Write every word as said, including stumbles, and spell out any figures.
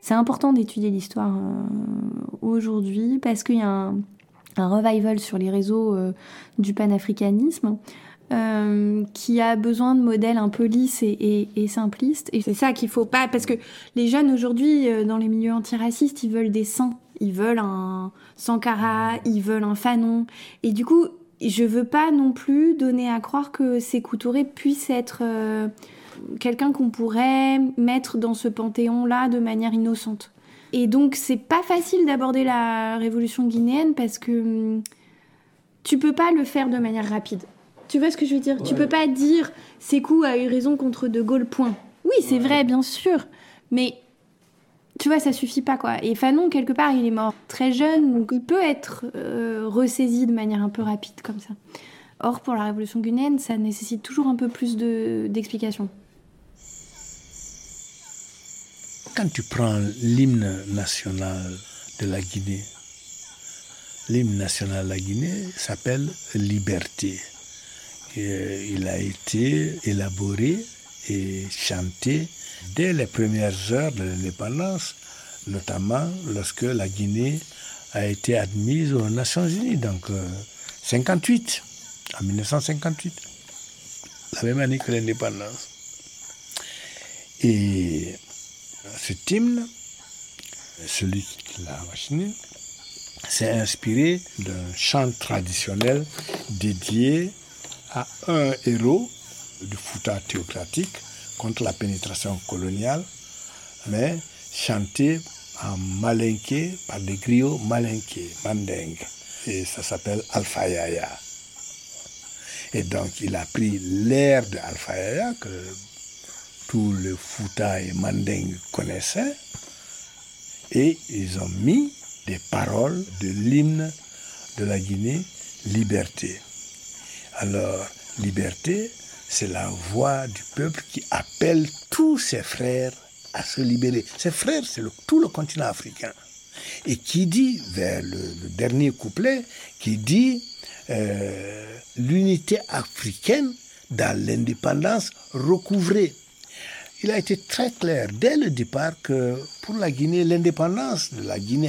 c'est important d'étudier l'histoire euh, aujourd'hui parce qu'il y a un, un revival sur les réseaux euh, du panafricanisme euh, qui a besoin de modèles un peu lisses et, et, et simplistes. Et c'est ça qu'il faut pas... Parce que les jeunes aujourd'hui, euh, dans les milieux antiracistes, ils veulent des saints. Ils veulent un Sankara, ils veulent un Fanon. Et du coup, je veux pas non plus donner à croire que Sékou Touré puisse être euh, quelqu'un qu'on pourrait mettre dans ce panthéon-là de manière innocente. Et donc, c'est pas facile d'aborder la révolution guinéenne parce que hum, tu peux pas le faire de manière rapide. Tu vois ce que je veux dire ? Ouais. Tu peux pas dire Sékou a eu raison contre De Gaulle, point. Oui, c'est ouais. vrai, bien sûr. Mais... Tu vois, ça suffit pas, quoi. Et Fanon, quelque part, il est mort très jeune, donc il peut être euh, ressaisi de manière un peu rapide, comme ça. Or, pour la révolution guinéenne, ça nécessite toujours un peu plus de, d'explications. Quand tu prends l'hymne national de la Guinée, l'hymne national de la Guinée s'appelle « Liberté ». Et il a été élaboré et chanté dès les premières heures de l'indépendance, notamment lorsque la Guinée a été admise aux Nations Unies, donc euh, cinquante-huit, en dix-neuf cent cinquante-huit, la même année que l'indépendance. Et cet hymne, celui qui l'a machiné, s'est inspiré d'un chant traditionnel dédié à un héros du Fouta théocratique contre la pénétration coloniale, mais chanté en malinké par des griots malinké, mandingues. Et ça s'appelle Alpha Yaya. Et donc il a pris l'air de Alpha Yaya que tout le Fouta et mandingue connaissaient, et ils ont mis des paroles de l'hymne de la Guinée, Liberté. Alors, Liberté, c'est la voix du peuple qui appelle tous ses frères à se libérer. Ses frères, c'est le, tout le continent africain. Et qui dit, vers le, le dernier couplet, qui dit euh, l'unité africaine dans l'indépendance recouvrée. Il a été très clair dès le départ que pour la Guinée, l'indépendance de la Guinée